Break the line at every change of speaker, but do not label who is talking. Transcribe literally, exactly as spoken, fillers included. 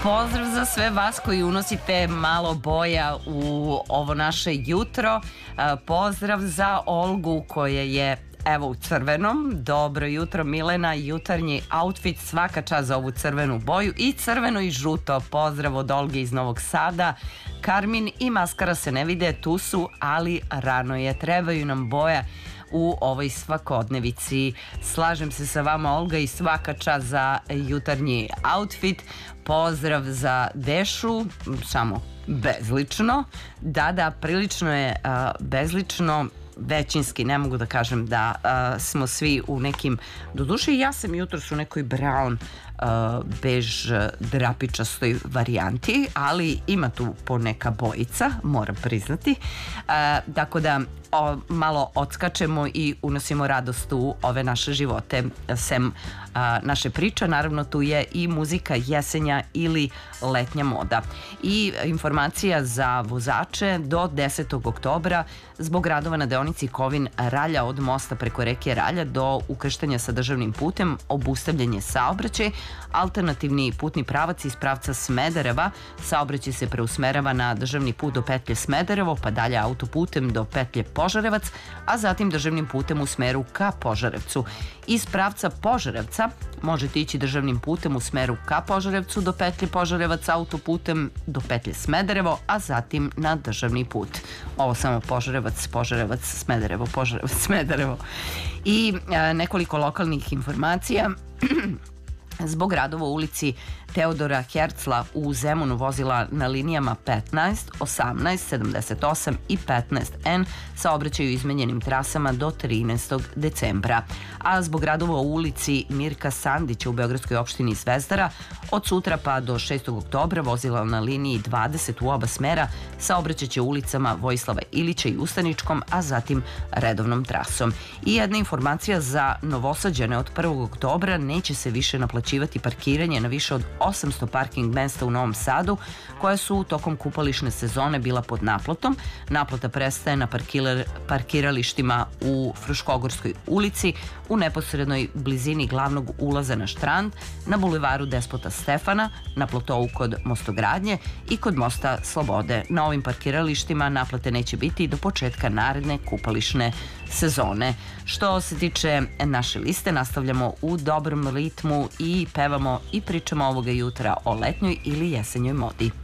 Pozdrav za sve vas koji unosite malo boja u ovo naše jutro. Pozdrav za Olgu koja je evo u crvenom. Dobro jutro Milena, jutarnji outfit, svaka čast za ovu crvenu boju i crveno i žuto. Pozdrav od Olge iz Novog Sada. Karmin i Maskara se ne vide, tu su, ali rano je, trebaju nam boja u ovoj svakodnevici. Slažem se sa vama Olga i svaka čast za jutarnji outfit. Pozdrav za Dešu, samo bezlično. Da, da, prilično je uh, bezlično, većinski, ne mogu da kažem da uh, smo svi u nekim, doduše ja sam jutros u nekoj brown uh, bež drapičastoj varijanti, ali ima tu poneka bojica, moram priznati. Uh, tako da o, malo odskačemo i unosimo radost u ove naše živote. Sem a, naše priče, naravno tu je i muzika jesenja ili letnja moda. I informacija za vozače: do desetog oktobra zbog radova na deonici Kovin-Ralja od mosta preko reke Ralja do ukrštanja sa državnim putem obustavljen je saobraćaj. Alternativni putni pravac iz pravca Smedereva, saobraćaj se preusmerava na državni put do petlje Smederevo, pa dalje autoputem do petlje Požarevac, a zatim državnim putem u smeru ka Požarevcu. Iz pravca Požarevca možete ići državnim putem u smeru ka Požarevcu do petlje Požarevac, autoputem do petlje Smederevo, a zatim na državni put. Ovo samo Požarevac, Požarevac, Smederevo, Požarevac, Smederevo. I a, nekoliko lokalnih informacija. Zbog radova u ulici Teodora Hercla u Zemunu vozila na linijama petnaest, osamnaest, sedamdeset osam i petnaest N saobraćaju izmenjenim trasama do trinaestog decembra. A zbog radova u ulici Mirka Sandića u beogradskoj opštini Zvezdara od sutra pa do šestog oktobra vozila na liniji dvadeset u oba smera saobraćaće ulicama Vojislava Ilića i Ustaničkom, a zatim redovnom trasom. I jedna informacija za Novosađane: od prvog oktobra neće se više naplaćivati parkiranje na više od osamsto parking mesta u Novom Sadu koja su tokom kupališne sezone bila pod naplatom. Naplata prestaje na parkiler, parkiralištima u Fruškogorskoj ulici, u neposrednoj blizini glavnog ulaza na štrand, na bulevaru Despota Stefana, na plotovu kod Mostogradnje i kod mosta Slobode. Na ovim parkiralištima naplate neće biti do početka naredne kupališne sezone. Što se tiče naše liste, nastavljamo u dobrom ritmu i pevamo i pričamo ovoga jutra o letnjoj ili jesenjoj modi.